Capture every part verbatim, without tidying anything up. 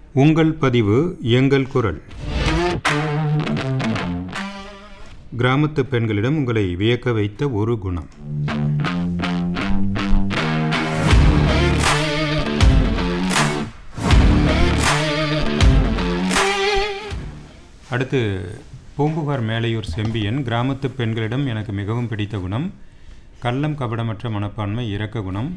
உங்கள் பதிவு எங்கள் குரல். கிராமத்து பெண்களிடம் உங்களை வியக்க வைத்த ஒரு குணம். அடுத்து பூம்புகார் மேலையூர் செம்பியன். கிராமத்து பெண்களிடம் எனக்கு மிகவும் பிடித்த குணம் கள்ளம் கபடமற்ற மனப்பான்மை, இரக்க குணம்.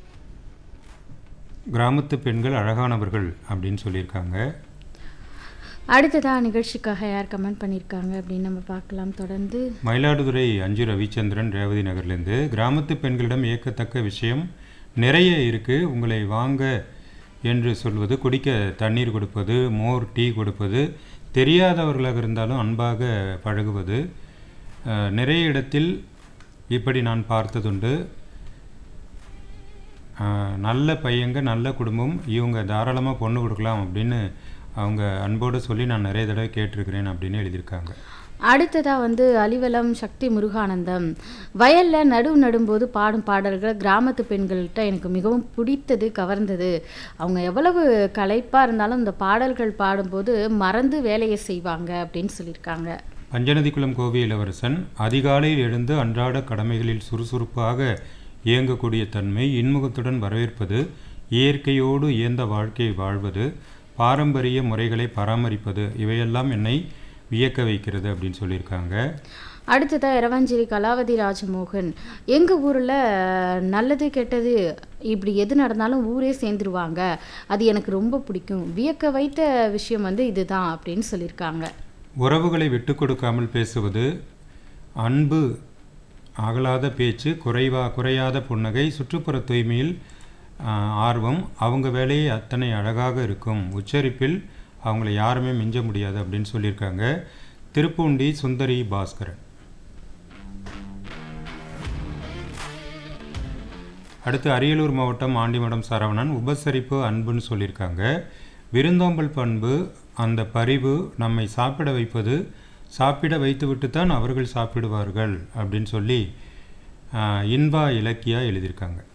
கிராமத்து பெண்கள் அழகானவர்கள் அப்படின்னு சொல்லியிருக்காங்க. அடுத்ததாக நிகழ்ச்சிக்காக யார் கமெண்ட் பண்ணியிருக்காங்க அப்படின்னு நம்ம பார்க்கலாம். தொடர்ந்து மயிலாடுதுறை அஞ்சு ரவிச்சந்திரன் ரேவதி நகர்லேருந்து, கிராமத்து பெண்களிடம் ஏற்கத்தக்க விஷயம் நிறைய இருக்குது. உங்களை வாங்க என்று சொல்வது, குடிக்க தண்ணீர் கொடுப்பது, மோர் டீ கொடுப்பது, தெரியாதவர்களாக இருந்தாலும் அன்பாக பழகுவது. நிறைய இடத்தில் இப்படி நான் பார்த்ததுண்டு. நல்ல பையங்க, நல்ல குடும்பம், இவங்க தாராளமாக பொண்ணு கொடுக்கலாம் அப்படின்னு அவங்க அன்போடு சொல்லி நான் நிறைய தடவை கேட்டிருக்கிறேன் அப்படின்னு எழுதியிருக்காங்க. அடுத்ததாக வந்து அலிவலம் சக்தி முருகானந்தம். வயலில் நடுவு நடும்போது பாடும் பாடல்கள் கிராமத்து பெண்கள்கிட்ட எனக்கு மிகவும் பிடித்தது, கவர்ந்தது. அவங்க எவ்வளவு களைப்பாக இருந்தாலும் இந்த பாடல்கள் பாடும்போது மறந்து வேலையை செய்வாங்க அப்படின்னு சொல்லியிருக்காங்க. பஞ்சநதிக்குளம் கோவி இளவரசன். அதிகாலையில் எழுந்து அன்றாட கடமைகளில் சுறுசுறுப்பாக இயங்கக்கூடிய தன்மை, இன்முகத்துடன் வரவேற்பது, இயற்கையோடு இயந்த வாழ்க்கையை வாழ்வது, பாரம்பரிய முறைகளை பராமரிப்பது, இவையெல்லாம் என்னை வியக்க வைக்கிறது அப்படின்னு சொல்லியிருக்காங்க. அடுத்ததாக இரவஞ்சேரி கலாவதி ராஜமோகன். எங்கள் ஊரில் நல்லது கெட்டது இப்படி எது நடந்தாலும் ஊரே சேர்ந்துருவாங்க, அது எனக்கு ரொம்ப பிடிக்கும். வியக்க வைத்த விஷயம் வந்து இதுதான் அப்படின்னு சொல்லியிருக்காங்க. உறவுகளை விட்டு கொடுக்காமல் பேசுவது, அன்பு அகலாத பேச்சு, குறைவா குறையாத புன்னகை, சுற்றுப்புற தூய்மையில் ஆர்வம், அவங்க வேலையை அத்தனை அழகாக இருக்கும், உச்சரிப்பில் அவங்கள யாருமே மிஞ்ச முடியாது அப்படின்னு சொல்லியிருக்காங்க. திருப்பூண்டி சுந்தரி பாஸ்கரன். அடுத்து அரியலூர் மாவட்டம் ஆண்டிமடம் சரவணன். உபசரிப்பு அன்புன்னு சொல்லியிருக்காங்க. விருந்தோம்பல் பண்பு, அந்த பரிவு, நம்மை சாப்பிட வைப்பது, சாப்பிட வைத்துவிட்டு தான் அவர்கள் சாப்பிடுவார்கள் அப்படின்னு சொல்லி இன்பா இலக்கியா எழுதியிருக்காங்க.